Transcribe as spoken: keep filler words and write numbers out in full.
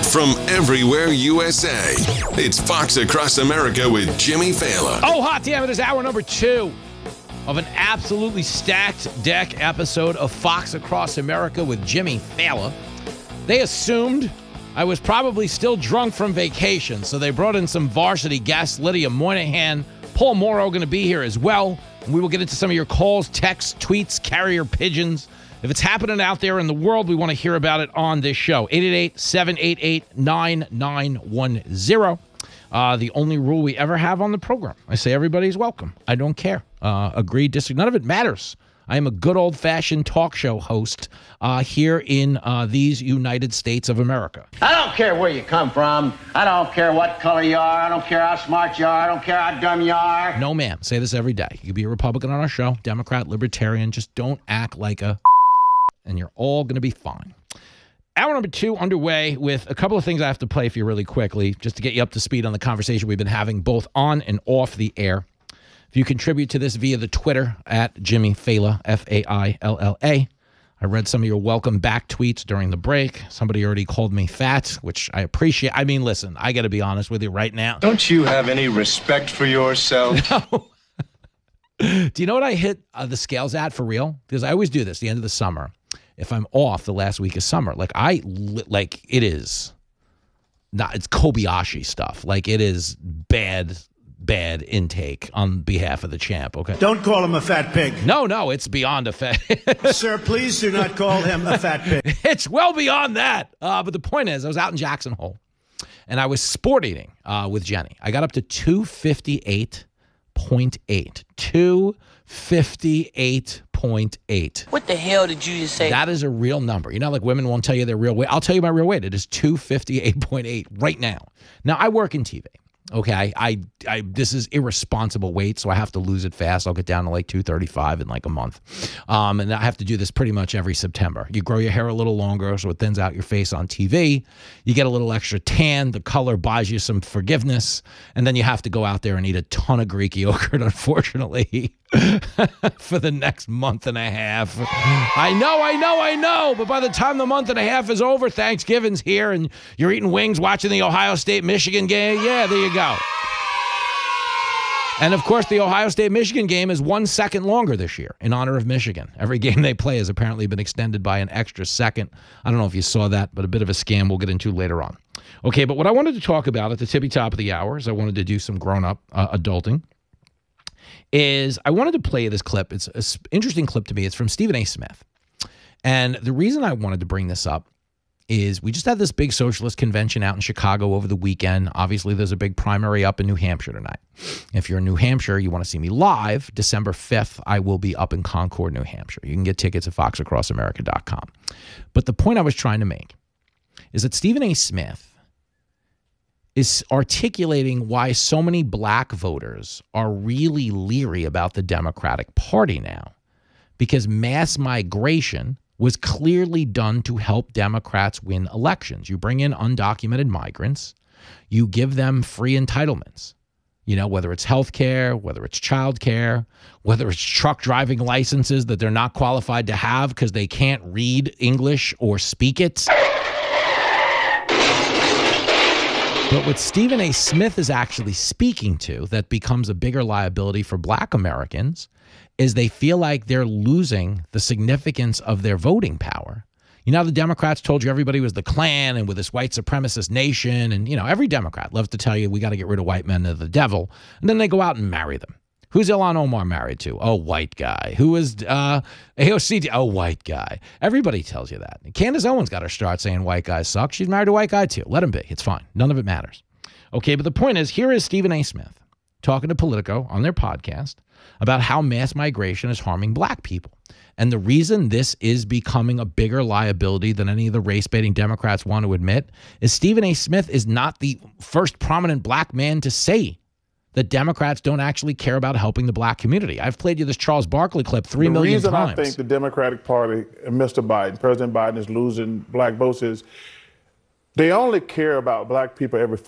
from everywhere U S A. It's Fox Across America with Jimmy Failla. Oh, hot damn, it is hour number two of an absolutely stacked deck episode of Fox Across America with Jimmy Failla. They assumed I was probably still drunk from vacation, so they brought in some varsity guests. Lydia Moynihan, Paul Morrow going to be here as well. And we will get into some of your calls, texts, tweets, carrier pigeons. If it's happening out there in the world, we want to hear about it on this show. eight eight eight, seven eight eight, nine nine one zero. Uh, the only rule we ever have on the program. I say everybody's welcome. I don't care. Uh, agree, disagree. None of it matters. I am a good old-fashioned talk show host uh, here in uh, these United States of America. I don't care where you come from. I don't care what color you are. I don't care how smart you are. I don't care how dumb you are. No, ma'am. Say this every day. You could be a Republican on our show, Democrat, Libertarian. Just don't act like a and you're all going to be fine. Hour number two underway with a couple of things I have to play for you really quickly just to get you up to speed on the conversation we've been having both on and off the air. If you contribute to this via the Twitter at Jimmy Failla, F A I L L A. I read some of your welcome back tweets during the break. Somebody already called me fat, which I appreciate. I mean, listen, I got to be honest with you right now. Don't you have any respect for yourself? No. Do you know what I hit uh, the scales at for real? Because I always do this the end of the summer. If I'm off the last week of summer, like I, like it is not, it's Kobayashi stuff. Like it is bad, bad intake on behalf of the champ. Okay. Don't call him a fat pig. No, no, it's beyond a fat. Sir, please do not call him a fat pig. It's well beyond that. Uh, but the point is, I was out in Jackson Hole and I was sport eating uh, with Jenny. I got up to two fifty-eight point eight. two fifty-eight point eight. What the hell did you just say? That is a real number. You know, like women won't tell you their real weight. I'll tell you my real weight. It is two fifty-eight point eight right now. Now, I work in T V. Okay, I, I, this is irresponsible weight, so I have to lose it fast. I'll get down to like two thirty-five in like a month. Um, and I have to do this pretty much every September. You grow your hair a little longer so it thins out your face on T V. You get a little extra tan. The color buys you some forgiveness. And then you have to go out there and eat a ton of Greek yogurt, unfortunately, for the next month and a half. I know, I know, I know. But by the time the month and a half is over, Thanksgiving's here, and you're eating wings, watching the Ohio State-Michigan game. Yeah, there you go. And, of course, the Ohio State-Michigan game is one second longer this year in honor of Michigan. Every game they play has apparently been extended by an extra second. I don't know if you saw that, but a bit of a scam we'll get into later on. Okay, but what I wanted to talk about at the tippy top of the hour is I wanted to do some grown-up uh, adulting. Is I wanted to play this clip. It's an interesting clip to me. It's from Stephen A. Smith. And the reason I wanted to bring this up is we just had this big socialist convention out in Chicago over the weekend. Obviously, there's a big primary up in New Hampshire tonight. If you're in New Hampshire, you want to see me live, December fifth, I will be up in Concord, New Hampshire. You can get tickets at fox across america dot com. But the point I was trying to make is that Stephen A. Smith is articulating why so many black voters are really leery about the Democratic Party now. Because mass migration was clearly done to help Democrats win elections. You bring in undocumented migrants, you give them free entitlements. You know, whether it's health care, whether it's child care, whether it's truck driving licenses that they're not qualified to have because they can't read English or speak it. But what Stephen A. Smith is actually speaking to that becomes a bigger liability for black Americans is they feel like they're losing the significance of their voting power. You know, the Democrats told you everybody was the Klan and with this white supremacist nation. And, you know, every Democrat loves to tell you we got to get rid of white men, they're the devil. And then they go out and marry them. Who's Ilhan Omar married to? Oh, white guy. Who is uh, A O C? Oh, white guy. Everybody tells you that. And Candace Owens got her start saying white guys suck. She's married to a white guy, too. Let him be. It's fine. None of it matters. Okay, but the point is, here is Stephen A. Smith talking to Politico on their podcast about how mass migration is harming black people. And the reason this is becoming a bigger liability than any of the race-baiting Democrats want to admit is Stephen A. Smith is not the first prominent black man to say that Democrats don't actually care about helping the black community. I've played you this Charles Barkley clip three the million times. The reason times. I think the Democratic Party and Mister Biden, President Biden, is losing black votes is they only care about black people every